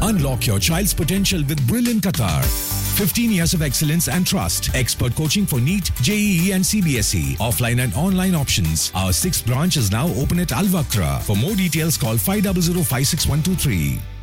Unlock your child's potential with Brilliant Qatar. 15 years of excellence and trust. Expert coaching for NEET, JEE and CBSE. Offline and online options. Our 6th branch is now open at Al Wakra. For more details, call 500 56123.